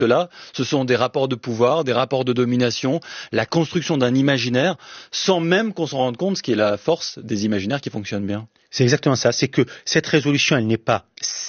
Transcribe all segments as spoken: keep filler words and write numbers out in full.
là, ce sont des rapports de pouvoir, des rapports de domination, la construction d'un imaginaire, sans même qu'on s'en rende compte, ce qui est la force des imaginaires qui fonctionnent bien. C'est exactement ça, c'est que cette résolution, elle n'est pas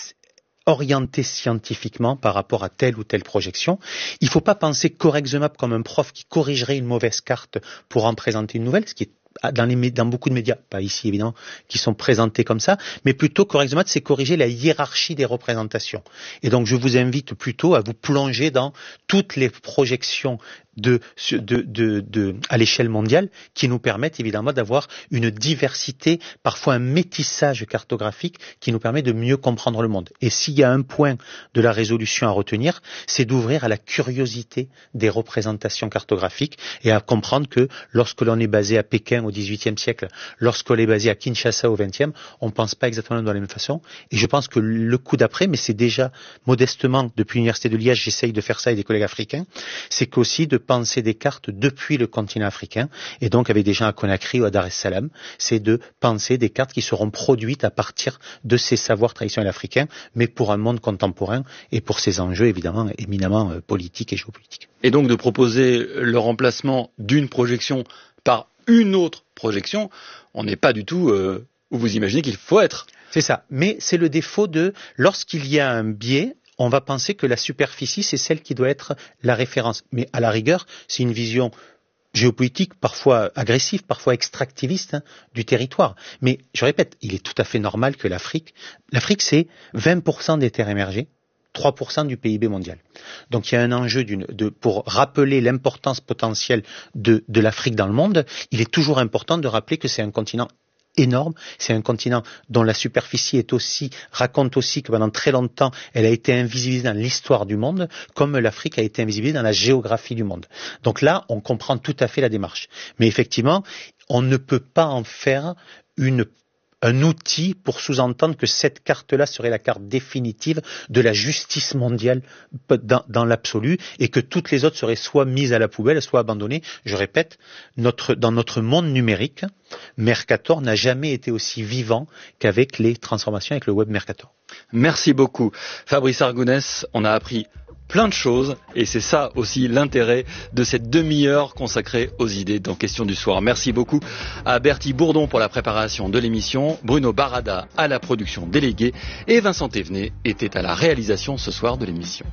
orientée scientifiquement par rapport à telle ou telle projection. Il ne faut pas penser CorrectTheMap comme un prof qui corrigerait une mauvaise carte pour en présenter une nouvelle, ce qui est Dans, les, dans beaucoup de médias, pas ici évidemment, qui sont présentés comme ça, mais plutôt CorrectTheMap, c'est corriger la hiérarchie des représentations. Et donc je vous invite plutôt à vous plonger dans toutes les projections de, de, de, de, à l'échelle mondiale qui nous permettent évidemment d'avoir une diversité, parfois un métissage cartographique qui nous permet de mieux comprendre le monde. Et s'il y a un point de la résolution à retenir, c'est d'ouvrir à la curiosité des représentations cartographiques et à comprendre que lorsque l'on est basé à Pékin au dix-huitième siècle, lorsqu'on est basé à Kinshasa au vingtième, on ne pense pas exactement de la même façon. Et je pense que le coup d'après, mais c'est déjà modestement, depuis l'Université de Liège, j'essaye de faire ça avec des collègues africains, c'est qu'aussi de penser des cartes depuis le continent africain, et donc avec des gens à Conakry ou à Dar es Salaam, c'est de penser des cartes qui seront produites à partir de ces savoirs traditionnels africains, mais pour un monde contemporain et pour ces enjeux évidemment éminemment euh, politiques et géopolitiques. Et donc de proposer le remplacement d'une projection par une autre projection, on n'est pas du tout euh, où vous imaginez qu'il faut être. C'est ça, mais c'est le défaut de, lorsqu'il y a un biais, on va penser que la superficie, c'est celle qui doit être la référence. Mais à la rigueur, c'est une vision géopolitique, parfois agressive, parfois extractiviste hein, du territoire. Mais je répète, il est tout à fait normal que l'Afrique, l'Afrique c'est vingt pour cent des terres émergées, trois pour cent du P I B mondial. Donc il y a un enjeu d'une, de, pour rappeler l'importance potentielle de, de l'Afrique dans le monde, il est toujours important de rappeler que c'est un continent énorme, c'est un continent dont la superficie est aussi, raconte aussi que pendant très longtemps, elle a été invisibilisée dans l'histoire du monde, comme l'Afrique a été invisibilisée dans la géographie du monde. Donc là, on comprend tout à fait la démarche. Mais effectivement, on ne peut pas en faire une un outil pour sous-entendre que cette carte-là serait la carte définitive de la justice mondiale dans, dans l'absolu et que toutes les autres seraient soit mises à la poubelle, soit abandonnées. Je répète, notre, dans notre monde numérique, Mercator n'a jamais été aussi vivant qu'avec les transformations avec le web Mercator. Merci beaucoup. Fabrice Argounès, on a appris plein de choses et c'est ça aussi l'intérêt de cette demi-heure consacrée aux idées dans Questions du soir. Merci beaucoup à Bertie Bourdon pour la préparation de l'émission, Bruno Barada à la production déléguée et Vincent Thévenet était à la réalisation ce soir de l'émission.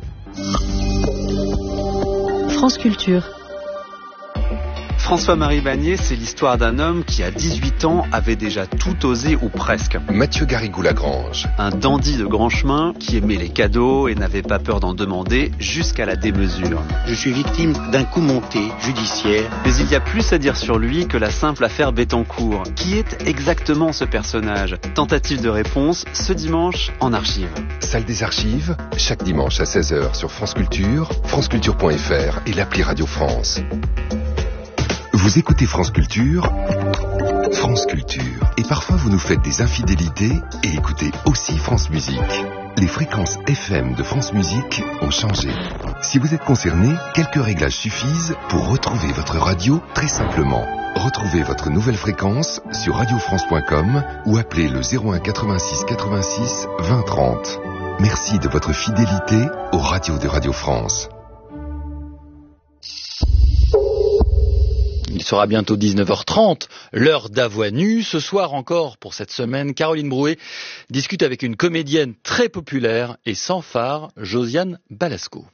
France Culture. François-Marie Bagné, c'est l'histoire d'un homme qui, à dix-huit ans, avait déjà tout osé ou presque. Mathieu Garrigou-Lagrange. Un dandy de grand chemin qui aimait les cadeaux et n'avait pas peur d'en demander jusqu'à la démesure. Je suis victime d'un coup monté judiciaire. Mais il y a plus à dire sur lui que la simple affaire Bettencourt. Qui est exactement ce personnage ? Tentative de réponse ce dimanche en archive. Salle des archives, chaque dimanche à seize heures sur France Culture, franceculture point f r et l'appli Radio France. Vous écoutez France Culture, France Culture. Et parfois vous nous faites des infidélités et écoutez aussi France Musique. Les fréquences F M de France Musique ont changé. Si vous êtes concerné, quelques réglages suffisent pour retrouver votre radio très simplement. Retrouvez votre nouvelle fréquence sur radio france point com ou appelez le zéro un quatre-vingt-six quatre-vingt-six vingt trente. Merci de votre fidélité aux radios de Radio France. Il sera bientôt dix-neuf heures trente, l'heure d'Avoix nue. Ce soir encore, pour cette semaine, Caroline Brouet discute avec une comédienne très populaire et sans phare, Josiane Balasco.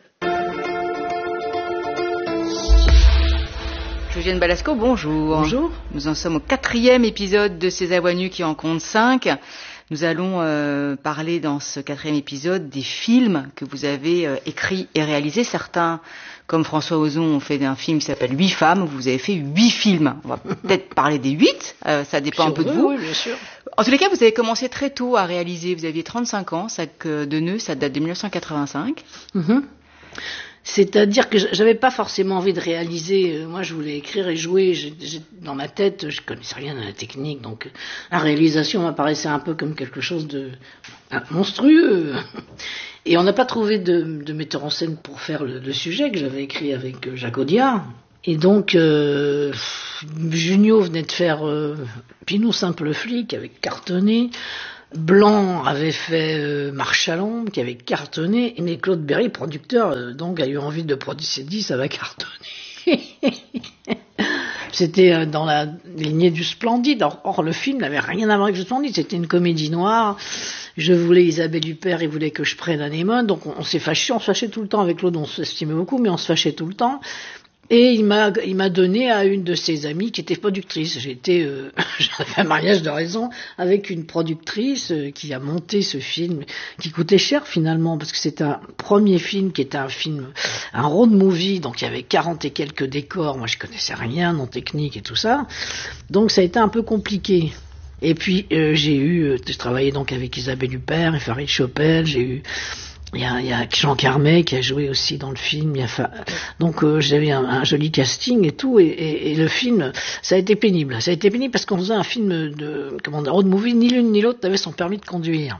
Josiane Balasco, bonjour. Bonjour. Nous en sommes au quatrième épisode de ces Avoix nues qui en comptent cinq. Nous allons euh, parler dans ce quatrième épisode des films que vous avez euh, écrits et réalisés. Certains, comme François Ozon, ont fait un film qui s'appelle Huit femmes. Vous avez fait huit films. On va peut-être parler des huit. Euh, ça dépend un peu de vous. Oui, bien sûr. En tous les cas, vous avez commencé très tôt à réaliser. Vous aviez trente-cinq ans. Sac de nœuds, ça date de dix-neuf cent quatre-vingt-cinq. Mm-hmm. C'est-à-dire que j'avais pas forcément envie de réaliser. Moi, je voulais écrire et jouer. J'ai, j'ai, dans ma tête, je connaissais rien à la technique, donc la réalisation m'apparaissait un peu comme quelque chose de monstrueux. Et on n'a pas trouvé de, de metteur en scène pour faire le, le sujet que j'avais écrit avec Jacques Audiard. Et donc, euh, Junio venait de faire euh, Pinot Simple Flic avec Cartonnet. Blanc avait fait euh, Marche à l'ombre, qui avait cartonné, mais Claude Berry, producteur, euh, donc a eu envie de produire, s'est dit ça va cartonner. C'était euh, dans la lignée du Splendide. Or, or le film n'avait rien à voir avec le Splendide, c'était une comédie noire. Je voulais Isabelle Huppert, il voulait que je prenne Anémone, donc on, on s'est fâché, on se fâchait tout le temps avec Claude, on s'estimait beaucoup, mais on se fâchait tout le temps. Et il m'a, il m'a donné à une de ses amies qui était productrice. J'étais, euh, j'avais un mariage de raison avec une productrice euh, qui a monté ce film, qui coûtait cher finalement, parce que c'était un premier film qui était un film, un road movie, donc il y avait quarante et quelques décors. Moi, je connaissais rien en technique et tout ça. Donc ça a été un peu compliqué. Et puis, euh, j'ai eu, euh, je travaillais donc avec Isabelle Huppert et Farid Chopel, j'ai eu, Il y, a, il y a Jean Carmet qui a joué aussi dans le film. Il y a, donc euh, j'avais un, un joli casting et tout. Et, et, et le film, ça a été pénible. Ça a été pénible parce qu'on faisait un film de, comment dire, road movie. Ni l'une ni l'autre n'avait son permis de conduire.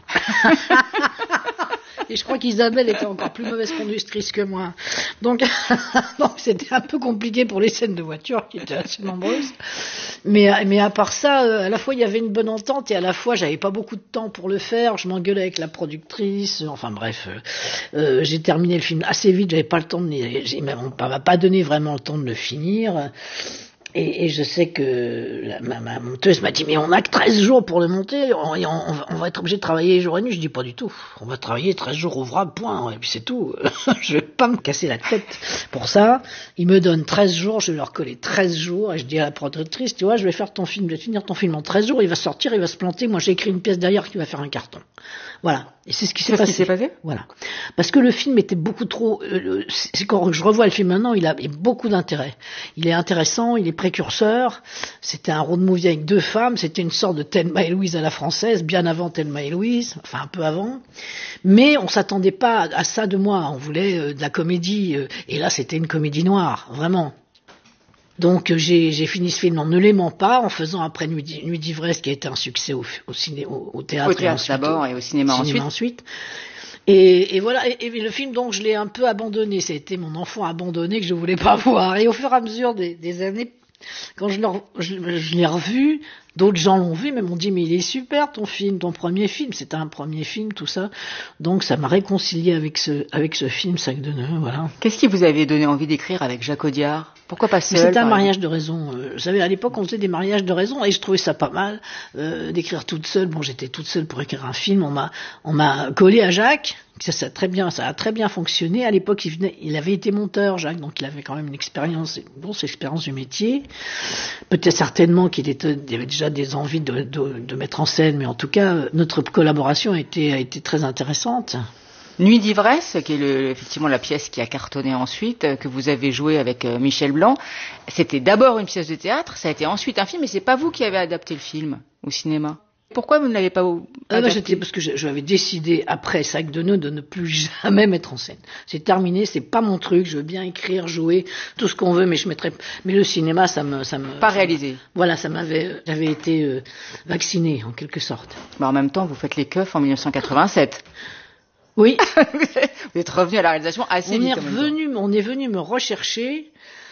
Et je crois qu'Isabelle était encore plus mauvaise conductrice que moi. Donc, donc c'était un peu compliqué pour les scènes de voiture qui étaient assez nombreuses. Mais, mais à part ça, à la fois il y avait une bonne entente et à la fois j'avais pas beaucoup de temps pour le faire. Je m'engueulais avec la productrice. Enfin bref, euh, j'ai terminé le film assez vite. J'avais pas le temps de, on m'a pas donné vraiment le temps de le finir. Et, et je sais que la, ma, ma monteuse m'a dit mais on n'a que treize jours pour le monter, on, on, on va être obligé de travailler jour et nuit. Je dis pas du tout, on va travailler treize jours ouvrables, point, et puis c'est tout. Je vais pas me casser la tête pour ça. Ils me donnent treize jours, je vais leur coller treize jours, et je dis à la productrice, tu vois, je vais faire ton film, je vais finir ton film en treize jours, il va sortir, il va se planter, moi j'ai écrit une pièce derrière qui va faire un carton. Voilà. Et c'est ce qui s'est passé. Qui s'est passé. Voilà. Parce que le film était beaucoup trop, euh, c'est quand je revois le film maintenant, il a beaucoup d'intérêt. Il est intéressant, il est précurseur. C'était un road movie avec deux femmes, c'était une sorte de Thelma et Louise à la française, bien avant Thelma et Louise, enfin un peu avant. Mais on s'attendait pas à ça de moi. On voulait euh, de la comédie, euh, et là c'était une comédie noire, vraiment. Donc j'ai, j'ai fini ce film en ne l'aimant pas, en faisant après Nuit, Nuit d'ivresse qui a été un succès au, au, ciné, au, au théâtre, au théâtre d'abord et au cinéma, cinéma ensuite. ensuite. Et, et voilà, et, et le film donc je l'ai un peu abandonné, c'était mon enfant abandonné que je voulais pas voir. Et au fur et à mesure des, des années, quand je, je, je l'ai revu, d'autres gens l'ont vu, mais m'ont dit mais il est super ton film, ton premier film, c'était un premier film, tout ça. Donc ça m'a réconcilié avec ce, avec ce film Sac de nœuds, voilà. Qu'est-ce qui vous avait donné envie d'écrire avec Jacques Audiard? Pourquoi pas seul? C'était un mariage de raison. Vous savez, à l'époque, on faisait des mariages de raison et je trouvais ça pas mal euh, d'écrire toute seule. Bon, j'étais toute seule pour écrire un film. On m'a, on m'a collé à Jacques. Ça, ça a très bien, ça a très bien fonctionné. À l'époque, il venait, il avait été monteur, Jacques, donc il avait quand même une expérience, une grosse expérience du métier. Peut-être certainement qu'il était, il avait déjà des envies de, de, de mettre en scène, mais en tout cas, notre collaboration a été, a été très intéressante. Nuit d'ivresse, qui est le, effectivement la pièce qui a cartonné ensuite, que vous avez joué avec euh, Michel Blanc, c'était d'abord une pièce de théâtre, ça a été ensuite un film, mais c'est pas vous qui avez adapté le film au cinéma. Pourquoi vous ne l'avez pas adapté? Ah non, j'étais, parce que je, je avais décidé après Sac de nœuds de ne plus jamais mettre en scène. C'est terminé, c'est pas mon truc. Je veux bien écrire, jouer, tout ce qu'on veut, mais je mettrais. Mais le cinéma, ça me, ça me. Pas ça réalisé. Me, voilà, ça m'avait, j'avais été euh, vacciné en quelque sorte. Mais en même temps, vous faites les keufs en mille neuf cent quatre-vingt-sept. Oui. Vous êtes revenu à la réalisation assez on vite. Est revenu, on est venu me rechercher.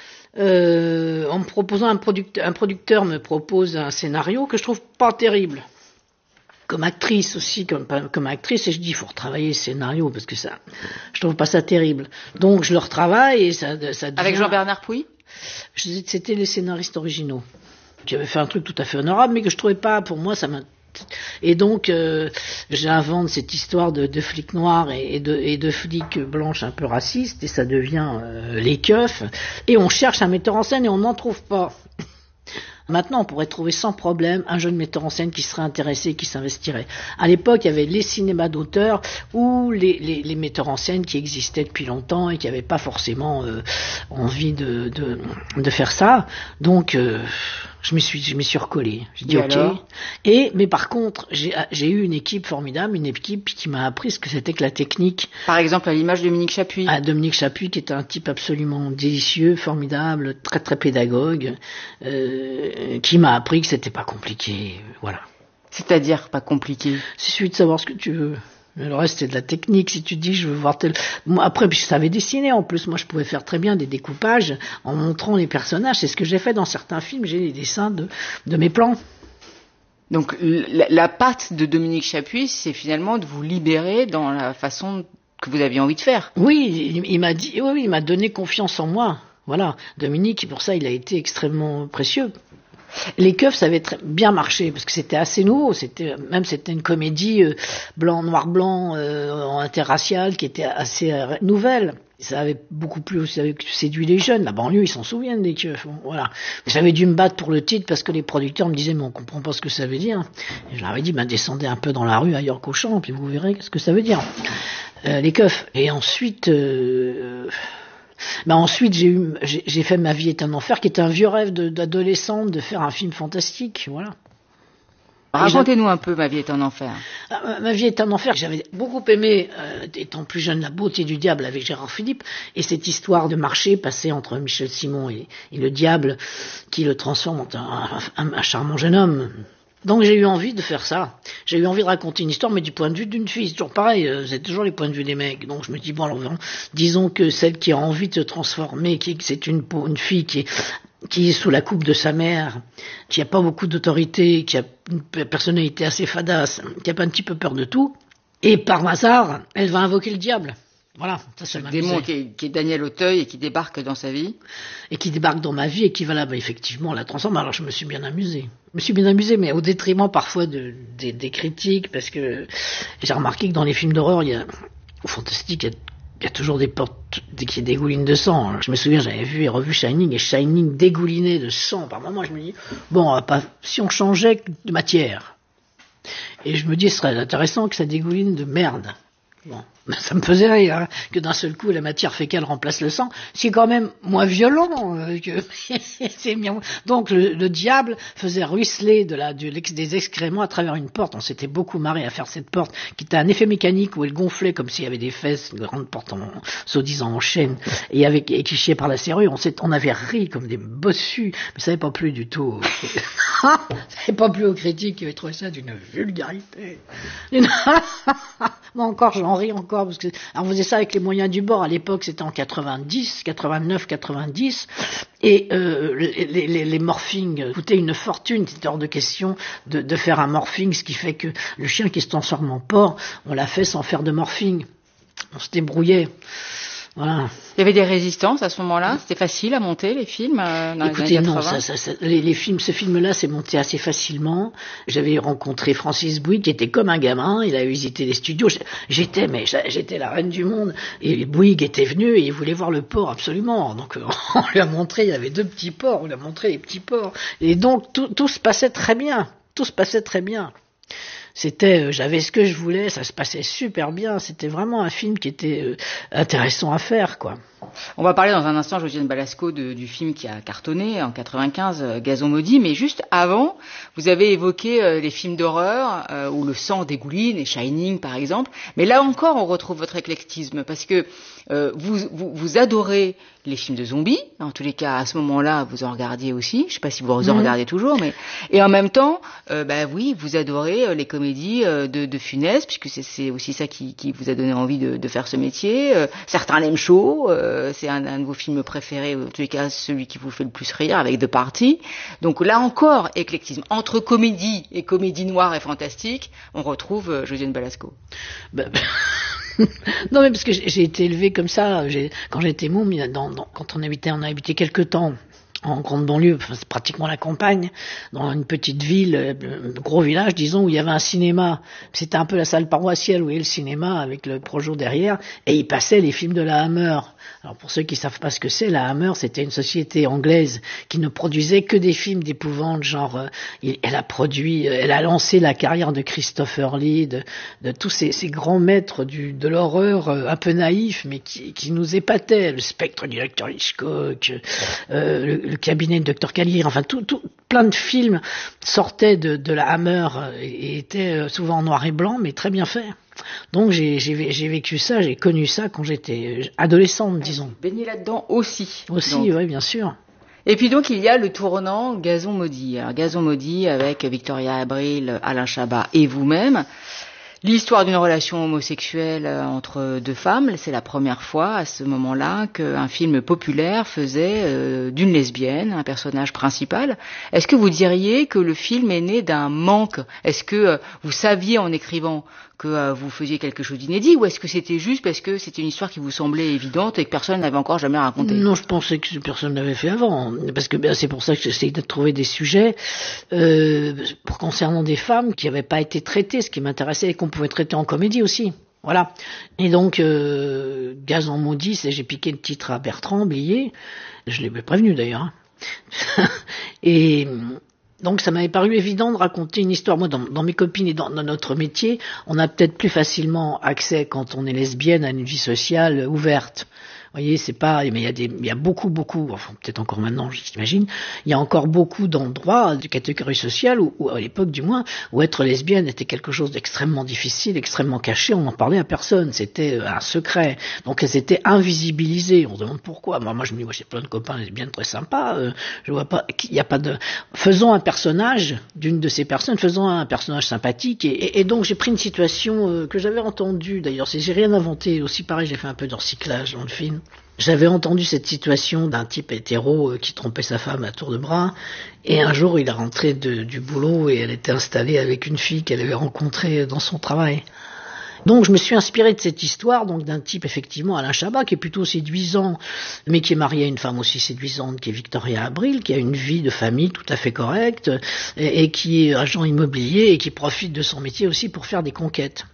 Euh, en me proposant un producteur, un producteur me propose un scénario que je trouve pas terrible. Comme actrice aussi, comme, comme actrice, et je dis, il faut retravailler le scénario, parce que ça, je trouve pas ça terrible. Donc, je le retravaille, et ça, ça devient... Avec Jean-Bernard Pouy? C'était les scénaristes originaux, qui avaient fait un truc tout à fait honorable, mais que je trouvais pas, pour moi, ça m'a... Et donc, euh, j'invente cette histoire de, de flics noirs et, et, de, et de flics blanches un peu racistes, et ça devient euh, les keufs, et on cherche un metteur en scène, et on n'en trouve pas. Maintenant, on pourrait trouver sans problème un jeune metteur en scène qui serait intéressé, qui s'investirait. À l'époque, il y avait les cinémas d'auteurs ou les, les, les metteurs en scène qui existaient depuis longtemps et qui n'avaient pas forcément euh, envie de, de, de faire ça. Donc, euh, je m'y suis, je m'y suis recollé. J'ai dit ok. Et mais par contre, j'ai, j'ai eu une équipe formidable, une équipe qui m'a appris ce que c'était que la technique. Par exemple, à l'image de Dominique Chapuis. Ah, Dominique Chapuis, qui était un type absolument délicieux, formidable, très très pédagogue, euh, qui m'a appris que c'était pas compliqué. Voilà. C'est-à-dire pas compliqué. C'est celui de savoir ce que tu veux. Le reste, c'est de la technique. Si tu dis, je veux voir tel... Moi, après, je savais dessiner. En plus, moi, je pouvais faire très bien des découpages en montrant les personnages. C'est ce que j'ai fait dans certains films. J'ai les dessins de, de mes plans. Donc la, la patte de Dominique Chapuis, c'est finalement de vous libérer dans la façon que vous aviez envie de faire. Oui, il, il m'a dit, oui, il m'a donné confiance en moi. Voilà, Dominique, pour ça, il a été extrêmement précieux. Les Keufs, ça avait très bien marché parce que c'était assez nouveau. C'était même c'était une comédie euh, blanc, noir, blanc, euh, interraciale qui était assez euh, nouvelle. Ça avait beaucoup plus, ça avait séduit les jeunes. La banlieue, ils s'en souviennent des Keufs. Bon, voilà. J'avais dû me battre pour le titre parce que les producteurs me disaient mais on comprend pas ce que ça veut dire. Et je leur avais dit ben descendez un peu dans la rue ailleurs qu'au champ puis vous verrez ce que ça veut dire. Euh, les Keufs. Et ensuite. Euh, Ben ensuite, j'ai, eu, j'ai, j'ai fait Ma vie est un enfer, qui est un vieux rêve de, d'adolescente, de faire un film fantastique, voilà. Racontez-nous un peu Ma vie est un enfer. Ah, Ma vie est un enfer. J'avais beaucoup aimé, euh, étant plus jeune, La beauté du diable avec Gérard Philippe, et cette histoire de marché passée entre Michel Simon et, et le diable, qui le transforme en un, un, un charmant jeune homme. Donc j'ai eu envie de faire ça. J'ai eu envie de raconter une histoire, mais du point de vue d'une fille. C'est toujours pareil, c'est toujours les points de vue des mecs. Donc je me dis, bon, alors, disons que celle qui a envie de se transformer, qui, c'est une, une fille qui est, qui est sous la coupe de sa mère, qui a pas beaucoup d'autorité, qui a une personnalité assez fadasse, qui a pas un petit peu peur de tout, et par hasard, elle va invoquer le diable. Voilà, ça, ça le démon qui est, qui est Daniel Auteuil et qui débarque dans sa vie. Et qui débarque dans ma vie et qui va là, bah, effectivement, la transforme. Alors je me suis bien amusé. Je me suis bien amusé, mais au détriment parfois de, de, des critiques, parce que j'ai remarqué que dans les films d'horreur, il y a, au fantastique, il y a, il y a toujours des portes qui dégoulinent de sang. Je me souviens, j'avais vu et revu Shining, et Shining dégoulinait de sang. Par moments, je me dis, bon, on va pas, si on changeait de matière. Et je me dis, ce serait intéressant que ça dégouline de merde. Bon, ça me faisait rire, hein, que d'un seul coup la matière fécale remplace le sang, ce qui est quand même moins violent euh, que c'est bien. Donc le, le diable faisait ruisseler de la, du, des excréments à travers une porte. On s'était beaucoup marré à faire cette porte, qui était un effet mécanique où elle gonflait comme s'il y avait des fesses, une grande porte en, soi-disant en chaîne, et avec et qui chiait par la serrure. On, s'est, on avait ri comme des bossus, mais ça n'avait pas plu du tout. Ça n'avait pas plu aux critiques qui avaient trouvé ça d'une vulgarité. Une... Moi encore, j'en ris encore, parce que on faisait ça avec les moyens du bord. À l'époque, c'était en quatre-vingt-dix, quatre-vingt-neuf, quatre-vingt-dix, et euh, les, les, les morphings coûtaient une fortune. C'était hors de question de, de faire un morphing, ce qui fait que le chien qui se transforme en porc, on l'a fait sans faire de morphing. On se débrouillait. Voilà. Il y avait des résistances à ce moment-là. C'était facile à monter les films euh, dans Écoutez, les années non, quatre-vingts. ça, ça, ça, les, les films, ce film-là, s'est monté assez facilement. J'avais rencontré Francis Bouygues, qui était comme un gamin. Il a visité les studios. J'étais, mais j'étais la reine du monde. Et Bouygues était venu et il voulait voir le porc absolument. Donc on lui a montré, il y avait deux petits porcs. On lui a montré les petits porcs. Et donc tout, tout se passait très bien. Tout se passait très bien. C'était, euh, j'avais ce que je voulais, ça se passait super bien. C'était vraiment un film qui était euh, intéressant à faire, quoi. On va parler dans un instant, Josiane Balasco, de, du film qui a cartonné en quatre-vingt-quinze, euh, Gazon maudit. Mais juste avant, vous avez évoqué euh, les films d'horreur euh, où le sang dégouline, et Shining par exemple. Mais là encore, on retrouve votre éclectisme parce que euh, vous, vous, vous adorez les films de zombies. En tous les cas, à ce moment-là, vous en regardiez aussi. Je ne sais pas si vous en mmh. regardez toujours, mais et en même temps, euh, bah oui, vous adorez euh, les comédies euh, de, de Funès, puisque c'est, c'est aussi ça qui, qui vous a donné envie de, de faire ce métier. Euh, certains l'aiment chaud. Euh, c'est un, un de vos films préférés, en tous les cas, celui qui vous fait le plus rire, avec The Party. Donc là encore, éclectisme. Entre comédie et comédie noire et fantastique, on retrouve euh, Josiane Balasco. Bah, bah... non mais parce que j'ai, j'ai été élevée comme ça. J'ai, quand j'étais môme, dans, dans, quand on habitait, on a habité quelque temps en grande banlieue, enfin, c'est pratiquement la campagne, dans une petite ville, euh, gros village, disons, où il y avait un cinéma. C'était un peu la salle paroissiale où il y avait le cinéma avec le projo derrière, et il passait les films de la Hammer. Alors pour ceux qui savent pas ce que c'est, la Hammer, c'était une société anglaise qui ne produisait que des films d'épouvante, genre, euh, elle a produit, elle a lancé la carrière de Christopher Lee, de, de tous ces, ces grands maîtres du, de l'horreur euh, un peu naïfs, mais qui, qui nous épataient. Le Spectre du docteur Hitchcock, euh, le, le cabinet de docteur Caligari, enfin tout, tout, plein de films sortaient de, de la Hammer et étaient souvent en noir et blanc, mais très bien faits. Donc j'ai, j'ai, j'ai vécu ça, j'ai connu ça quand j'étais adolescente, disons. Baigné là-dedans aussi. Aussi, oui, bien sûr. Et puis donc il y a le tournant Gazon maudit. Alors Gazon maudit avec Victoria Abril, Alain Chabat et vous-même. L'histoire d'une relation homosexuelle entre deux femmes, c'est la première fois à ce moment-là qu'un film populaire faisait euh, d'une lesbienne un personnage principal. Est-ce que vous diriez que le film est né d'un manque? Est-ce que euh, vous saviez en écrivant que euh, vous faisiez quelque chose d'inédit, ou est-ce que c'était juste parce que c'était une histoire qui vous semblait évidente et que personne n'avait encore jamais raconté? Non, je pensais que personne n'avait fait avant, parce que ben, c'est pour ça que j'essaye de trouver des sujets euh, pour concernant des femmes qui n'avaient pas été traitées, ce qui m'intéressait et qu'on pouvait traiter en comédie aussi. Voilà. Et donc, euh, Gazon maudit, c'est j'ai piqué le titre à Bertrand Blier, je l'ai prévenu d'ailleurs. Hein. et donc ça m'avait paru évident de raconter une histoire. Moi, dans, dans mes copines et dans, dans notre métier, on a peut-être plus facilement accès, quand on est lesbienne, à une vie sociale ouverte. Vous voyez, c'est pas, mais il y a des, il y a beaucoup, beaucoup, enfin, peut-être encore maintenant, j'imagine, il y a encore beaucoup d'endroits, de catégories sociales, où, où, à l'époque du moins, où être lesbienne était quelque chose d'extrêmement difficile, extrêmement caché, on n'en parlait à personne, c'était un secret. Donc elles étaient invisibilisées, on se demande pourquoi. Moi, moi je me dis, moi j'ai plein de copains lesbiennes très sympas, euh, je vois pas, il y a pas de, faisons un personnage d'une de ces personnes, faisons un personnage sympathique, et, et, et donc j'ai pris une situation euh, que j'avais entendue, d'ailleurs, c'est, j'ai rien inventé, aussi pareil, j'ai fait un peu de recyclage dans le film. J'avais entendu cette situation d'un type hétéro qui trompait sa femme à tour de bras, et un jour il est rentré de, du boulot et elle était installée avec une fille qu'elle avait rencontrée dans son travail. Donc je me suis inspiré de cette histoire, donc d'un type effectivement Alain Chabat, qui est plutôt séduisant, mais qui est marié à une femme aussi séduisante, qui est Victoria Abril, qui a une vie de famille tout à fait correcte, et, et qui est agent immobilier et qui profite de son métier aussi pour faire des conquêtes.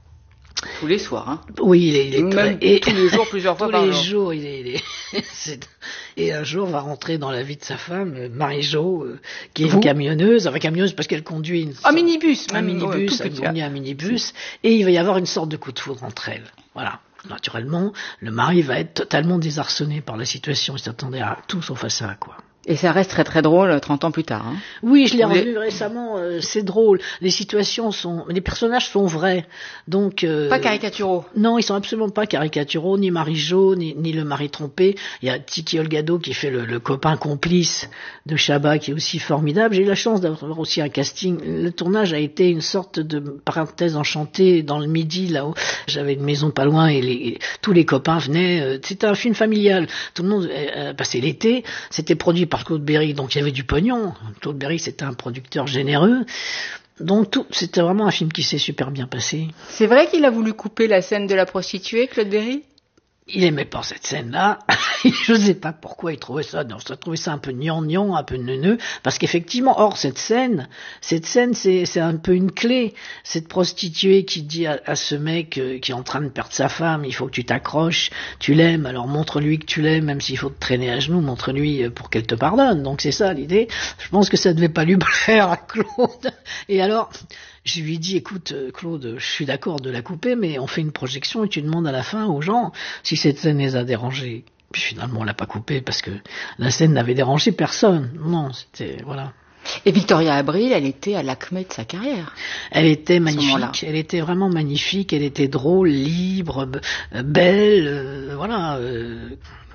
Tous les soirs, hein. Oui, il est, il est même très... et tous les jours, plusieurs fois par jour. Tous les jours, il est, il est... c'est... et un jour va rentrer dans la vie de sa femme, Marie-Jo, euh, qui est Vous une camionneuse, enfin camionneuse parce qu'elle conduit une... un minibus, un même, minibus, ouais, elle conduit un minibus, et il va y avoir une sorte de coup de foudre entre elles. Voilà. Naturellement, le mari va être totalement désarçonné par la situation, il s'attendait à tout sauf à ça, quoi. Et ça reste très très drôle trente ans plus tard. Hein. Oui, je l'ai revu les... récemment, euh, c'est drôle. Les situations sont... Les personnages sont vrais. Donc, euh... pas caricaturaux. Non, ils sont absolument pas caricaturaux, ni Marie-Jo, ni, ni le mari trompé. Il y a Tiki Olgado qui fait le, le copain complice de Chabat, qui est aussi formidable. J'ai eu la chance d'avoir aussi un casting. Le tournage a été une sorte de parenthèse enchantée dans le Midi, là-haut. J'avais une maison pas loin et, les, et tous les copains venaient. C'était un film familial. Tout le monde euh, passait l'été. C'était produit par Claude Berry, donc il y avait du pognon. Claude Berry, c'était un producteur généreux. Donc tout, c'était vraiment un film qui s'est super bien passé. C'est vrai qu'il a voulu couper la scène de la prostituée, Claude Berry ? Il aimait pas cette scène-là. Je sais pas pourquoi il trouvait ça. Non, il trouvait ça un peu gnangnan, un peu neuneux, parce qu'effectivement, or cette scène, cette scène, c'est, c'est un peu une clé. Cette prostituée qui dit à, à ce mec euh, qui est en train de perdre sa femme, il faut que tu t'accroches, tu l'aimes, alors montre-lui que tu l'aimes, même s'il faut te traîner à genoux, montre-lui pour qu'elle te pardonne. Donc c'est ça l'idée. Je pense que ça devait pas lui plaire à Claude. Et alors, je lui ai dit, écoute, Claude, je suis d'accord de la couper, mais on fait une projection et tu demandes à la fin aux gens si cette scène les a dérangés. Puis finalement, on l'a pas coupée parce que la scène n'avait dérangé personne. Non, c'était, voilà. Et Victoria Abril, elle était à l'acmé de sa carrière. Elle était magnifique, elle était vraiment magnifique, elle était drôle, libre, belle, euh, voilà. Euh,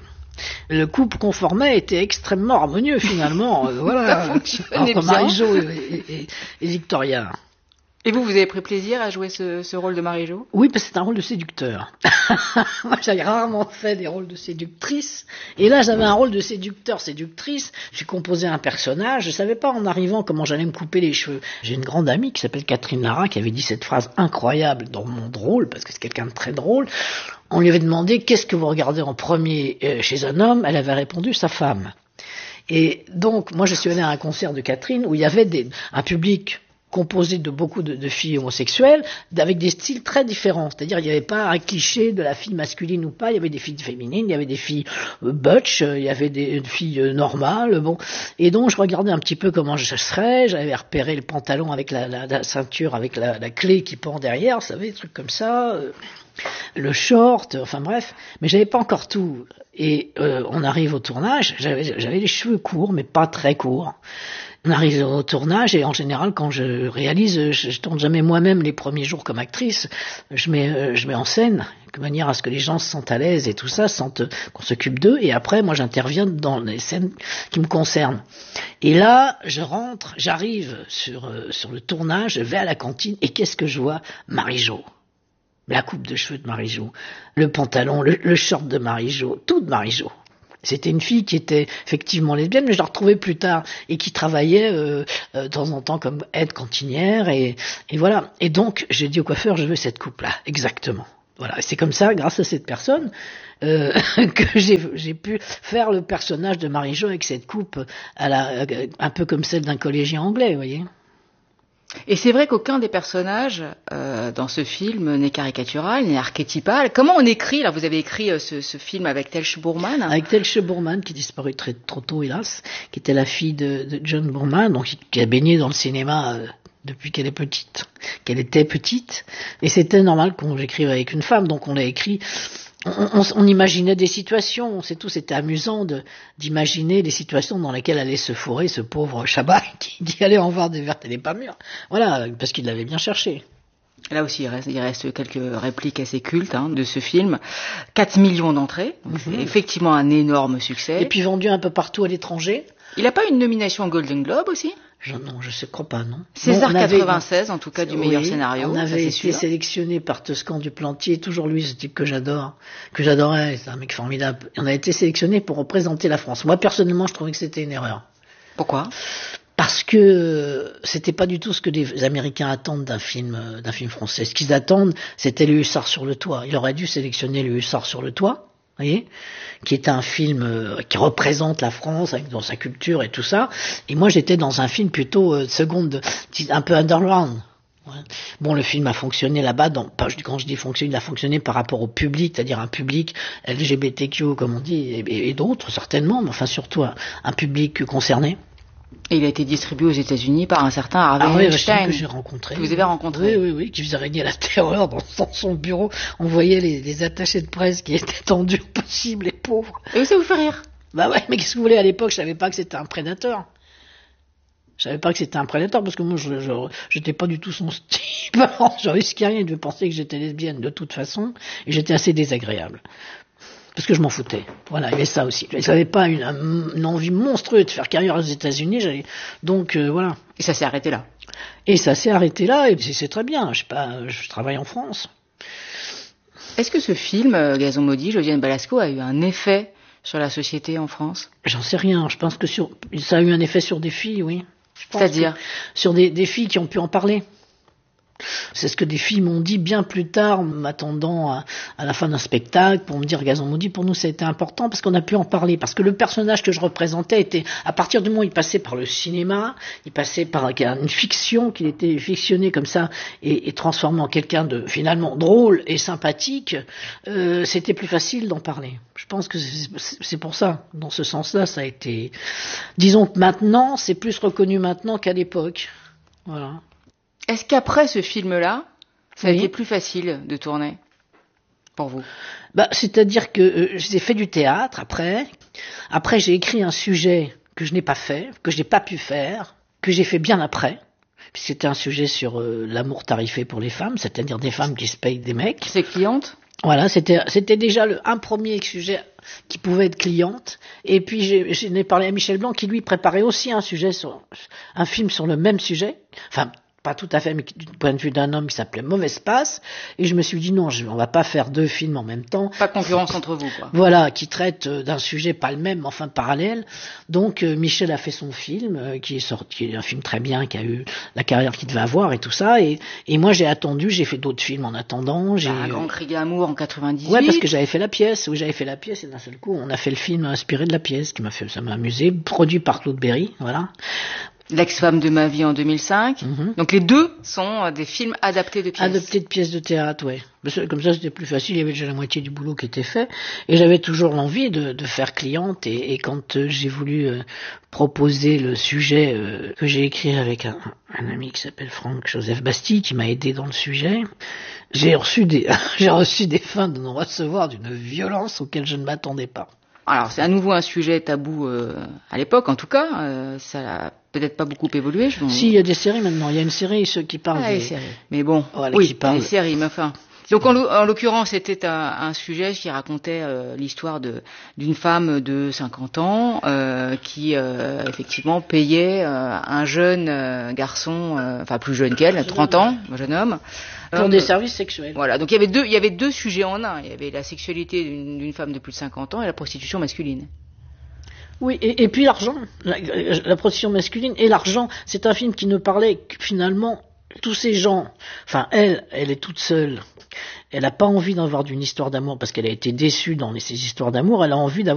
le couple qu'on formait était extrêmement harmonieux finalement. euh, voilà. Ça fonctionnait bien. Marie-Jo et, et, et, et Victoria. Et vous, vous avez pris plaisir à jouer ce, ce rôle de Marie-Jo ? Oui, parce que c'est un rôle de séducteur. Moi, j'avais rarement fait des rôles de séductrice. Et là, j'avais un rôle de séducteur, séductrice. J'ai composé un personnage. Je savais pas en arrivant comment j'allais me couper les cheveux. J'ai une grande amie qui s'appelle Catherine Lara qui avait dit cette phrase incroyable dans mon rôle, parce que c'est quelqu'un de très drôle. On lui avait demandé qu'est-ce que vous regardez en premier euh, chez un homme. Elle avait répondu sa femme. Et donc, moi, je suis allé à un concert de Catherine où il y avait des, un public composé de beaucoup de, de filles homosexuelles, avec des styles très différents. C'est-à-dire, il n'y avait pas un cliché de la fille masculine ou pas, il y avait des filles féminines, il y avait des filles euh, butch, il y avait des filles euh, normales, bon. Et donc, je regardais un petit peu comment je serais, j'avais repéré le pantalon avec la, la, la ceinture, avec la, la clé qui pend derrière, vous savez, des trucs comme ça. Euh. le short, enfin bref, mais j'avais pas encore tout. Et euh, on arrive au tournage, j'avais, j'avais les cheveux courts, mais pas très courts. On arrive au tournage et en général, quand je réalise, je, je tourne jamais moi-même les premiers jours comme actrice. Je mets, euh, je mets en scène de manière à ce que les gens se sentent à l'aise et tout ça, sentent qu'on s'occupe d'eux. Et après, moi, j'interviens dans les scènes qui me concernent. Et là, je rentre, j'arrive sur euh, sur le tournage, je vais à la cantine et qu'est-ce que je vois? Marie-Jo. La coupe de cheveux de Marie-Jo, le pantalon, le, le short de Marie-Jo, tout de Marie-Jo. C'était une fille qui était effectivement lesbienne, mais je la retrouvais plus tard et qui travaillait euh, euh, de temps en temps comme aide cantinière et, et voilà. Et donc j'ai dit au coiffeur, je veux cette coupe-là, exactement. Voilà, et c'est comme ça, grâce à cette personne, euh, que j'ai, j'ai pu faire le personnage de Marie-Jo avec cette coupe, à la, un peu comme celle d'un collégien anglais, vous voyez. Et c'est vrai qu'aucun des personnages euh, dans ce film n'est caricatural, n'est archétypal. Comment on écrit, là vous avez écrit euh, ce, ce film avec Telche Bourman. Avec Telche Bourman, qui disparut très trop tôt hélas, qui était la fille de, de John Boorman, donc qui a baigné dans le cinéma euh, depuis qu'elle est petite, qu'elle était petite. Et c'était normal qu'on l'écrive avec une femme, donc on l'a écrit. On, on, on imaginait des situations, c'est tout, c'était amusant de, d'imaginer les situations dans lesquelles allait se fourrer ce pauvre Chabat qui dit allez en voir des vertes et des pas mûres. Voilà, parce qu'il l'avait bien cherché. Là aussi, il reste, il reste quelques répliques assez cultes hein, de ce film. quatre millions d'entrées, mm-hmm. C'est effectivement un énorme succès. Et puis vendu un peu partout à l'étranger. Il n'a pas une nomination au Golden Globe aussi ? Je, non, je ne crois pas, non. César bon, avait, quatre-vingt-seize, en tout cas, du oui, meilleur scénario. On avait ça, été sûr. sélectionné par Toscan du Plantier, toujours lui, ce type que j'adore, que j'adorais, c'est un mec formidable. On a été sélectionné pour représenter la France. Moi, personnellement, je trouvais que c'était une erreur. Pourquoi ? Parce que c'était pas du tout ce que les Américains attendent d'un film, d'un film français. Ce qu'ils attendent, c'était le Hussard sur le toit. Il aurait dû sélectionner le Hussard sur le toit. Vous voyez, qui est un film euh, qui représente la France avec dans sa culture et tout ça. Et moi, j'étais dans un film plutôt euh, seconde, un peu underground. Ouais. Bon, le film a fonctionné là-bas. Dans, quand je dis fonctionner, il a fonctionné par rapport au public, c'est-à-dire un public L G B T Q, comme on dit, et, et d'autres certainement, mais enfin surtout un, un public concerné. Et il a été distribué aux États-Unis par un certain Harvey ah, Weinstein, oui, que j'ai rencontré. Que vous avez rencontré. Oui, oui, oui, qui faisait régner la terreur dans, dans son bureau. On voyait les, les attachés de presse qui étaient tendus au possible, les pauvres. Et ça vous fait rire? Bah ouais, mais qu'est-ce que vous voulez, à l'époque, je savais pas que c'était un prédateur. Je savais pas que c'était un prédateur parce que moi, je, je j'étais pas du tout son style. Je risquais rien de penser que j'étais lesbienne de toute façon, et j'étais assez désagréable. Parce que je m'en foutais. Voilà, il y avait ça aussi. Je n'avais pas une, une envie monstrueuse de faire carrière aux États-Unis. J'allais... Donc euh, voilà. Et ça s'est arrêté là. Et ça s'est arrêté là. Et c'est, c'est très bien. Je sais pas, je travaille en France. Est-ce que ce film, Gazon maudit, Josiane Balasco, a eu un effet sur la société en France? J'en sais rien. Je pense que sur, ça a eu un effet sur des filles, oui. C'est-à-dire sur des, des filles qui ont pu en parler. C'est ce que des filles m'ont dit bien plus tard, m'attendant à, à la fin d'un spectacle, pour me dire Gazon maudit, pour nous ça a été important parce qu'on a pu en parler, parce que le personnage que je représentais était, à partir du moment où il passait par le cinéma, il passait par une fiction, qu'il était fictionné comme ça et, et transformé en quelqu'un de finalement drôle et sympathique, euh, c'était plus facile d'en parler. Je pense que c'est, c'est pour ça, dans ce sens-là, ça a été, disons que maintenant, c'est plus reconnu maintenant qu'à l'époque. Voilà. Est-ce qu'après ce film-là, ça a oui. été plus facile de tourner pour vous? Bah, c'est-à-dire que euh, j'ai fait du théâtre après. Après, j'ai écrit un sujet que je n'ai pas fait, que je n'ai pas pu faire, que j'ai fait bien après. Puis c'était un sujet sur euh, l'amour tarifé pour les femmes, c'est-à-dire des femmes qui se payent des mecs. C'est cliente? Voilà, c'était c'était déjà le, un premier sujet qui pouvait être cliente. Et puis j'ai, j'ai parlé à Michel Blanc qui lui préparait aussi un sujet sur un film sur le même sujet. Enfin. Pas tout à fait, mais du point de vue d'un homme qui s'appelait Mauvaise Passe. Et je me suis dit non, je, on va pas faire deux films en même temps. Pas de concurrence entre vous, quoi. Voilà, qui traitent euh, d'un sujet pas le même, mais enfin parallèle. Donc euh, Michel a fait son film, euh, qui est sorti, qui est un film très bien, qui a eu la carrière qu'il devait avoir et tout ça. Et, et moi j'ai attendu, j'ai fait d'autres films en attendant. J'ai bah, un Grand Cri d'amour en quatre-vingt-dix-huit. Ouais, parce que j'avais fait la pièce. Oui, j'avais fait la pièce et d'un seul coup, on a fait le film inspiré de la pièce, qui m'a fait, ça m'a amusé, produit par Claude Berry, voilà. L'ex-femme de ma vie en deux mille cinq. Mm-hmm. Donc les deux sont des films adaptés de pièces. Adaptés de pièces de théâtre, ouais. Comme ça, c'était plus facile. Il y avait déjà la moitié du boulot qui était fait. Et j'avais toujours l'envie de, de faire cliente. Et, et quand euh, j'ai voulu euh, proposer le sujet euh, que j'ai écrit avec un, un ami qui s'appelle Franck Joseph Bastille, qui m'a aidé dans le sujet, j'ai reçu des, j'ai reçu des fins de non-recevoir d'une violence auquel je ne m'attendais pas. Alors, c'est à nouveau un sujet tabou euh, à l'époque, en tout cas. Euh, ça n'a peut-être pas beaucoup évolué. Je... Si, il y a des séries maintenant. Il y a une série, ceux qui parlent ah, des... les séries. Mais bon, voilà, oui, qui parlent... les séries, mais enfin... Donc, en, en l'occurrence, c'était un, un sujet qui racontait euh, l'histoire de, d'une femme de cinquante ans euh, qui, euh, effectivement, payait euh, un jeune euh, garçon, euh, enfin plus jeune qu'elle, trente ans, un jeune homme, pour euh, des services sexuels. Voilà, donc il y avait deux, il y avait deux sujets en un. Il y avait la sexualité d'une, d'une femme de plus de cinquante ans et la prostitution masculine. Oui, et, et puis l'argent, la, la prostitution masculine et l'argent. C'est un film qui ne parlait que, finalement, tous ces gens, enfin elle, elle est toute seule. Elle n'a pas envie d'avoir d'une histoire d'amour parce qu'elle a été déçue dans ces histoires d'amour. Elle a envie d'avoir